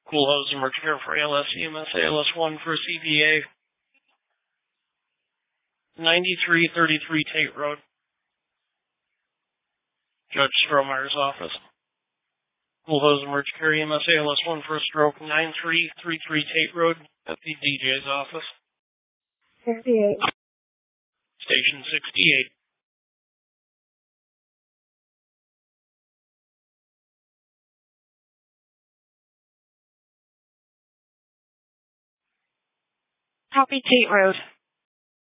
Cool Hose Emergency Care for ALS, EMS, ALS1 for CPA. 9333 Tate Road. Judge Strohmeyer's office. Cool Hose Emergency Care, EMS, ALS1 for stroke. 9333 Tate Road at the DJ's office. 68. Station 68. Copy Tate Road.